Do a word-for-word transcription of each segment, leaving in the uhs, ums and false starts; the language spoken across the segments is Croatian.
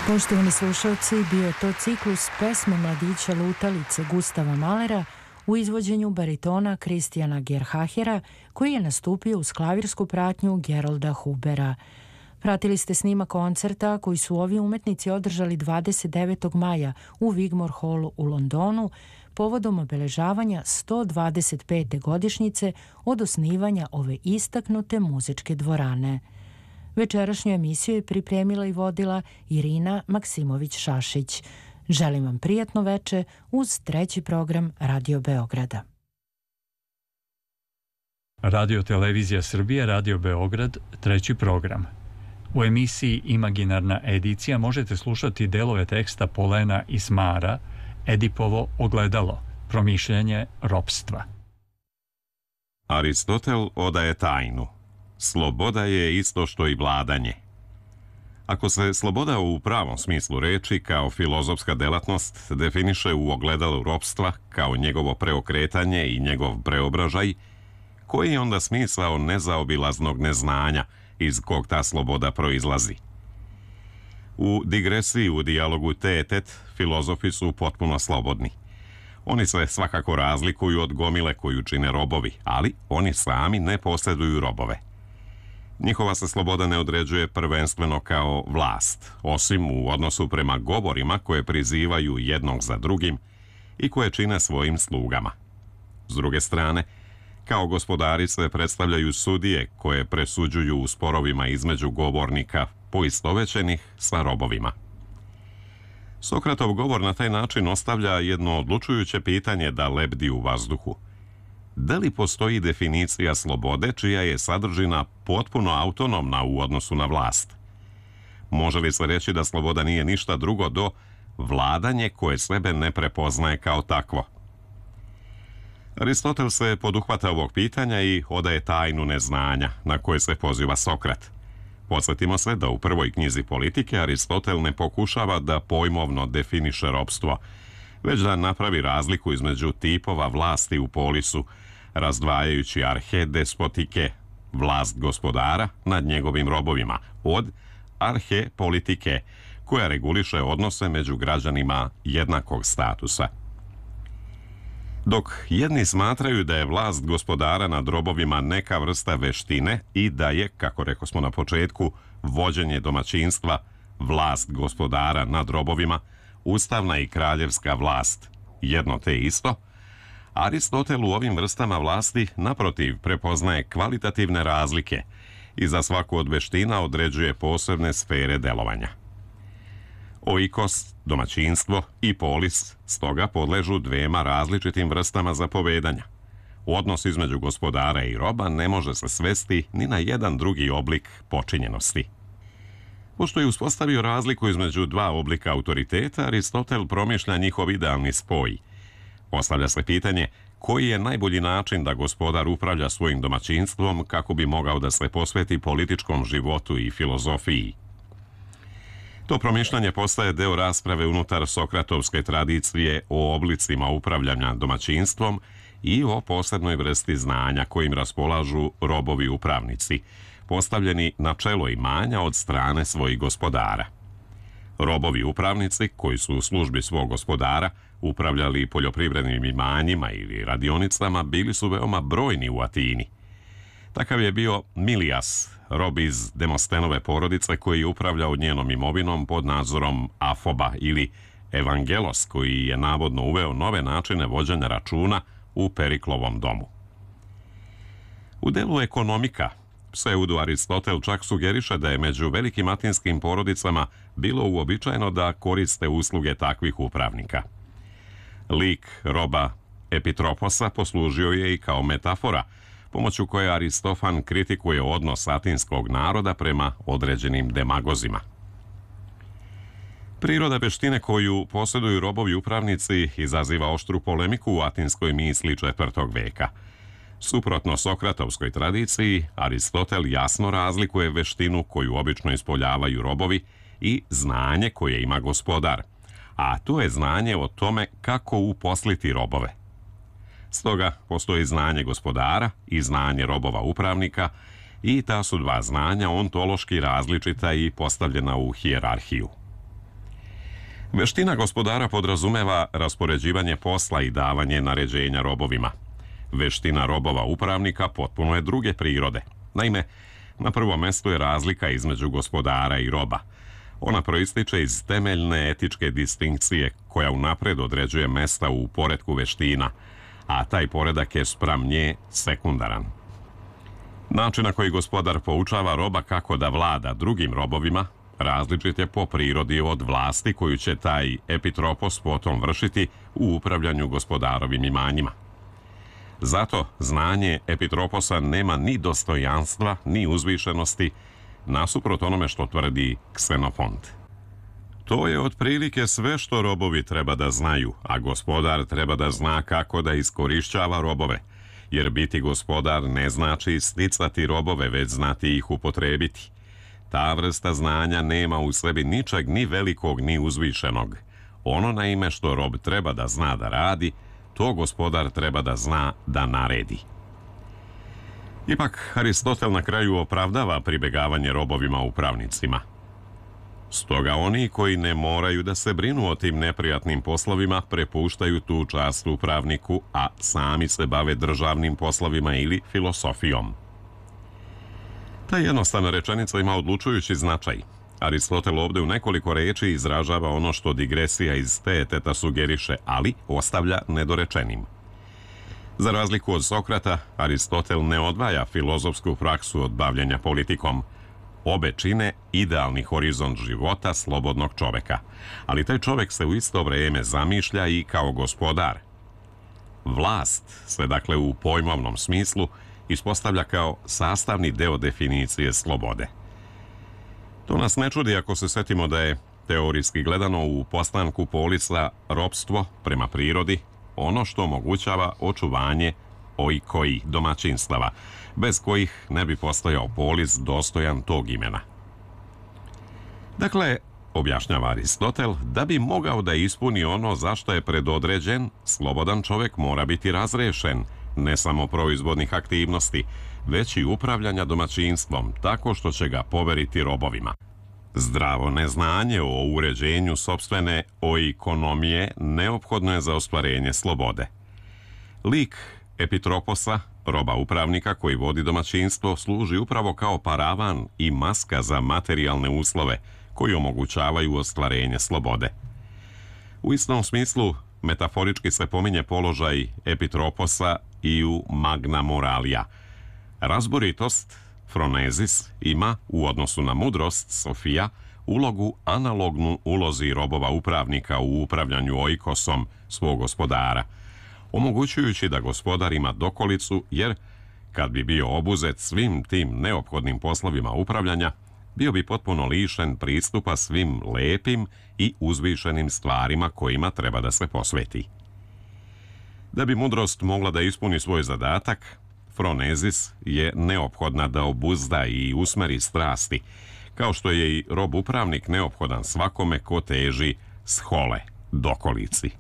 Poštovani slušalci, bio je to ciklus pesme mladića Lutalice Gustava Mahlera u izvođenju baritona Kristijana Gerhahera, koji je nastupio uz klavirsku pratnju Gerolda Hubera. Pratili ste snimak koncerta koji su ovi umetnici održali dvadeset devetog maja u Wigmore Hallu u Londonu povodom obeležavanja sto dvadeset pete godišnjice od osnivanja ove istaknute muzičke dvorane. Večerašnju emisiju je pripremila i vodila Irina Maksimović-Šašić. Želim vam prijatno veče uz treći program Radio Beograda. Radio Televizija Srbije, Radio Beograd, treći program. U emisiji Imaginarna edicija možete slušati delove teksta Polena Ismara, Edipovo ogledalo, promišljanje ropstva. Aristotel odaje tajnu. Sloboda je isto što i vladanje. Ako se sloboda u pravom smislu reči kao filozofska delatnost definiše u ogledalu ropstva kao njegovo preokretanje i njegov preobražaj, koji je onda smisao nezaobilaznog neznanja iz kog ta sloboda proizlazi? U digresiji u dijalogu Teetet filozofi su potpuno slobodni. Oni se svakako razlikuju od gomile koju čine robovi, ali oni sami ne posjeduju robove. Njihova se sloboda ne određuje prvenstveno kao vlast, osim u odnosu prema govorima koje prizivaju jednog za drugim i koje čine svojim slugama. S druge strane, kao gospodari se predstavljaju sudije koje presuđuju u sporovima između govornika poistovećenih sa robovima. Sokratov govor na taj način ostavlja jedno odlučujuće pitanje da lebdi u vazduhu. Da li postoji definicija slobode čija je sadržina potpuno autonomna u odnosu na vlast? Može li se reći da sloboda nije ništa drugo do vladanje koje sebe ne prepoznaje kao takvo? Aristotel se poduhvata ovog pitanja i odaje tajnu neznanja na koje se poziva Sokrat. Podsjetimo se da u prvoj knjizi Politike Aristotel ne pokušava da pojmovno definiše ropstvo, već da napravi razliku između tipova vlasti u polisu, razdvajajući arhe despotike, vlast gospodara nad njegovim robovima, od arhe politike, koja reguliše odnose među građanima jednakog statusa. Dok jedni smatraju da je vlast gospodara nad robovima neka vrsta veštine i da je, kako rekosmo na početku, vođenje domaćinstva, vlast gospodara nad robovima, ustavna i kraljevska vlast, jedno te isto, Aristotel u ovim vrstama vlasti naprotiv prepoznaje kvalitativne razlike i za svaku od veština određuje posebne sfere delovanja. Oikos, domaćinstvo i polis stoga podležu dvema različitim vrstama zapovedanja. Odnos između gospodara i roba ne može se svesti ni na jedan drugi oblik počinjenosti. Pošto je uspostavio razliku između dva oblika autoriteta, Aristotel promišlja njihov idealni spoj. Postavlja se pitanje koji je najbolji način da gospodar upravlja svojim domaćinstvom kako bi mogao da se posveti političkom životu i filozofiji. To promišljanje postaje deo rasprave unutar sokratovske tradicije o oblicima upravljanja domaćinstvom i o posebnoj vrsti znanja kojim raspolažu robovi upravnici, postavljeni na čelo imanja od strane svojih gospodara. Robovi upravnici, koji su u službi svog gospodara upravljali poljoprivrednim imanjima ili radionicama, bili su veoma brojni u Atini. Takav je bio Milijas, rob iz Demostenove porodice koji je upravljao njenom imovinom pod nadzorom Afoba, ili Evangelos koji je navodno uveo nove načine vođenja računa u Periklovom domu. U delu Ekonomika Pseudo Aristotel čak sugeriše da je među velikim atinskim porodicama bilo uobičajeno da koriste usluge takvih upravnika. Lik roba Epitroposa poslužio je i kao metafora, pomoću koje Aristofan kritikuje odnos atinskog naroda prema određenim demagozima. Priroda veštine koju posjeduju robovi upravnici izaziva oštru polemiku u atinskoj misli četvrtog veka. Suprotno sokratovskoj tradiciji, Aristotel jasno razlikuje veštinu koju obično ispoljavaju robovi i znanje koje ima gospodar, a to je znanje o tome kako uposliti robove. Stoga postoji znanje gospodara i znanje robova upravnika i ta su dva znanja ontološki različita i postavljena u hijerarhiju. Veština gospodara podrazumeva raspoređivanje posla i davanje naređenja robovima. Veština robova upravnika potpuno je druge prirode. Naime, na prvom mjestu je razlika između gospodara i roba. Ona proističe iz temeljne etičke distinkcije koja unapred određuje mesta u poretku veština, a taj poredak je spram nje sekundaran. Način na koji gospodar poučava roba kako da vlada drugim robovima različit je po prirodi od vlasti koju će taj epitropos potom vršiti u upravljanju gospodarovim imanjima. Zato znanje epitroposa nema ni dostojanstva, ni uzvišenosti, nasuprot onome što tvrdi Ksenofont. To je otprilike sve što robovi treba da znaju, a gospodar treba da zna kako da iskorišćava robove, jer biti gospodar ne znači sticati robove, već znati ih upotrebiti. Ta vrsta znanja nema u sebi ničeg ni velikog ni uzvišenog. Ono naime što rob treba da zna da radi, to gospodar treba da zna da naredi. Ipak, Aristotel na kraju opravdava pribegavanje robovima upravnicima. Stoga oni koji ne moraju da se brinu o tim neprijatnim poslovima prepuštaju tu čast upravniku, a sami se bave državnim poslovima ili filosofijom. Ta jednostavna rečenica ima odlučujući značaj. Aristotel ovdje u nekoliko reči izražava ono što digresija iz Teeteta sugeriše, ali ostavlja nedorečenim. Za razliku od Sokrata, Aristotel ne odvaja filozofsku praksu od bavljenja politikom. Obe čine idealni horizont života slobodnog čoveka, ali taj čovek se u isto vrijeme zamišlja i kao gospodar. Vlast se dakle u pojmovnom smislu ispostavlja kao sastavni deo definicije slobode. To nas ne čudi ako se setimo da je, teorijski gledano, u postanku polisa ropstvo prema prirodi ono što omogućava očuvanje oikoi domaćinstava, bez kojih ne bi postojao polis dostojan tog imena. Dakle, objašnjava Aristotel, da bi mogao da ispuni ono za što je predodređen, slobodan čovjek mora biti razrešen, ne samo proizvodnih aktivnosti, već i upravljanja domaćinstvom, tako što će ga poveriti robovima. Zdravo neznanje o uređenju sopstvene oikonomije neophodno je za ostvarenje slobode. Lik epitroposa, roba upravnika koji vodi domaćinstvo, služi upravo kao paravan i maska za materijalne uslove koji omogućavaju ostvarenje slobode. U istom smislu, metaforički se pominje položaj epitroposa i u Magna Moralia. Razboritost, fronezis, ima u odnosu na mudrost, Sofija, ulogu analognu ulozi robova upravnika u upravljanju oikosom svog gospodara, omogućujući da gospodar ima dokolicu, jer kad bi bio obuzet svim tim neophodnim poslovima upravljanja, bio bi potpuno lišen pristupa svim lepim i uzvišenim stvarima kojima treba da se posveti. Da bi mudrost mogla da ispuni svoj zadatak, fronezis je neophodna da obuzda i usmeri strasti, kao što je i rob upravnik neophodan svakome ko teži schole, dokolici.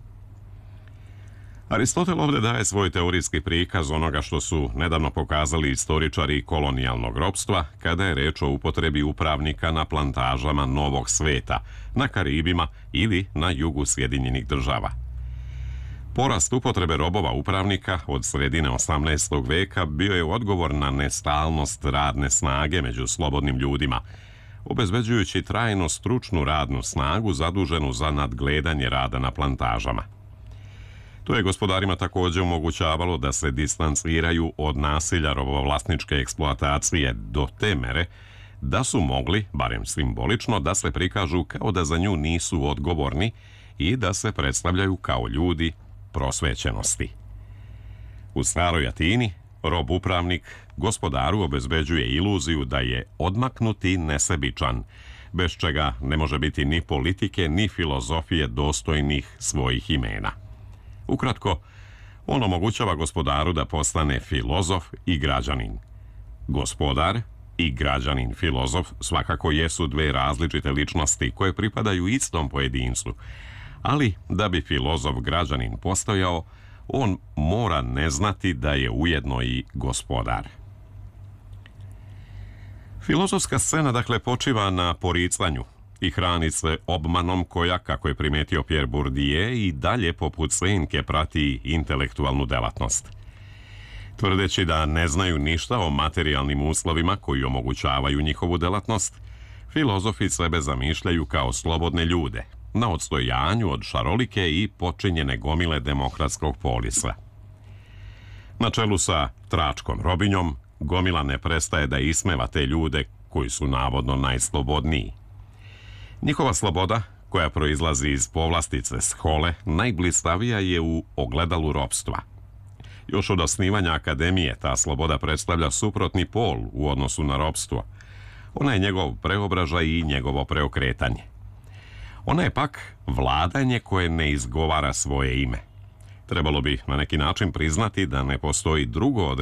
Aristotel ovdje daje svoj teorijski prikaz onoga što su nedavno pokazali istoričari kolonijalnog ropstva kada je reč o upotrebi upravnika na plantažama Novog sveta, na Karibima ili na jugu Sjedinjenih država. Porast upotrebe robova upravnika od sredine osamnaestog veka bio je odgovor na nestalnost radne snage među slobodnim ljudima, obezbeđujući trajno stručnu radnu snagu zaduženu za nadgledanje rada na plantažama. To je gospodarima također omogućavalo da se distanciraju od nasilja robovlasničke eksploatacije do te mere da su mogli, barem simbolično, da se prikažu kao da za nju nisu odgovorni i da se predstavljaju kao ljudi prosvećenosti. U staroj Atini rob upravnik gospodaru obezbeđuje iluziju da je odmaknuti nesebičan, bez čega ne može biti ni politike ni filozofije dostojnih svojih imena. Ukratko, on omogućava gospodaru da postane filozof i građanin. Gospodar i građanin filozof svakako jesu dve različite ličnosti koje pripadaju istom pojedincu, ali da bi filozof građanin postojao, on mora ne znati da je ujedno i gospodar. Filozofska scena dakle počiva na poricanju, i hrani se obmanom koja, kako je primetio Pierre Bourdieu, i dalje poput senke prati intelektualnu delatnost. Tvrdeći da ne znaju ništa o materijalnim uslovima koji omogućavaju njihovu delatnost, filozofi sebe zamišljaju kao slobodne ljude, na odstojanju od šarolike i počinjene gomile demokratskog polisa. Na čelu sa tračkom Robinjom, gomila ne prestaje da ismeva te ljude koji su navodno najslobodniji. Njihova sloboda, koja proizlazi iz povlastice shole, najblistavija je u ogledalu ropstva. Još od osnivanja akademije ta sloboda predstavlja suprotni pol u odnosu na ropstvo. Ona je njegov preobražaj i njegovo preokretanje. Ona je pak vladanje koje ne izgovara svoje ime. Trebalo bi na neki način priznati da ne postoji drugo